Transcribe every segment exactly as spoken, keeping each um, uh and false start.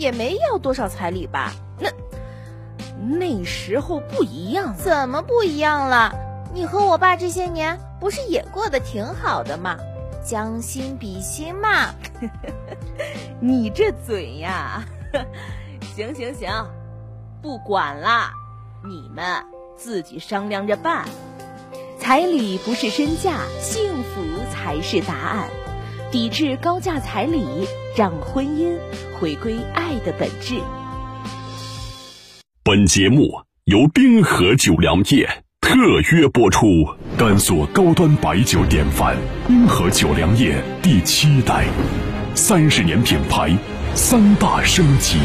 也没要多少彩礼吧？ 那那时候不一样。 怎么不一样了？你和我爸这些年不是也过得挺好的吗？将心比心嘛。 你这嘴呀，行行行，不管了，你们自己商量着办。彩礼不是身价，幸福才是答案。抵制高价彩礼，让婚姻回归爱的本质。 本节目由滨河酒粮业特约播出，甘肃高端白酒典范滨河酒粮业第七代，三十年品牌，三大升级。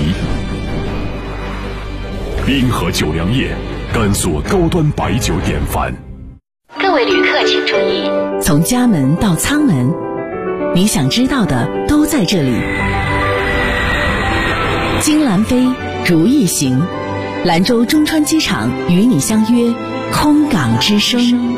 滨河酒粮业，甘肃高端白酒典范。 各位旅客请注意，从家门到舱门，你想知道的都在这里。金兰飞如意行，兰州中川机场与你相约空港之声。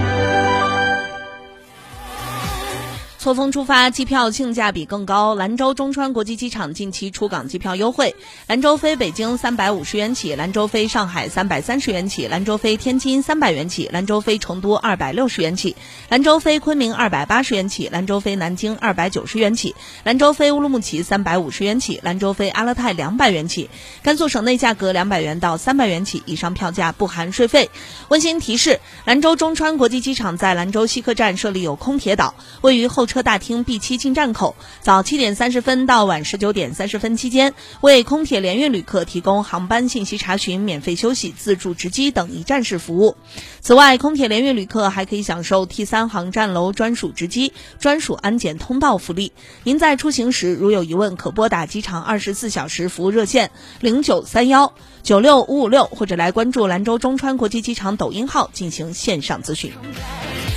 错峰出发，机票性价比更高。兰州中川国际机场近期出港机票优惠，兰州飞北京三百五十元起，兰州飞上海三百三十元起，兰州飞天津三百元起，兰州飞成都二百六十元起，兰州飞昆明二百八十元起，兰州飞南京二百九十元起，兰州飞乌鲁木齐三百五十元起，兰州飞阿勒泰两百元起。甘肃省内价格两百元到三百元起，以上票价不含税费。温馨提示：兰州中川国际机场在兰州西客站设立有空铁岛，位于候车大厅 B 七 进站口，早七点三十分到晚十九点三十分期间，为空铁联运旅客提供航班信息查询、免费休息、自助值机等一站式服务。此外，空铁联运旅客还可以享受 T 三 航站楼专属值机、专属安检通道福利。您在出行时如有疑问，可拨打机场二十四小时服务热线零九三幺九六五五六，或者来关注兰州中川国际机场抖音号进行线上咨询。